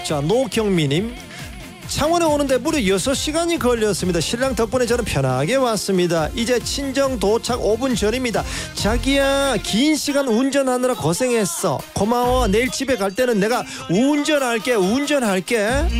자, 노경미님. 창원에 오는데 무려 6시간이 걸렸습니다. 신랑 덕분에 저는 편하게 왔습니다. 이제 친정 도착 5분 전입니다. 자기야, 긴 시간 운전하느라 고생했어. 고마워. 내일 집에 갈 때는 내가 운전할게.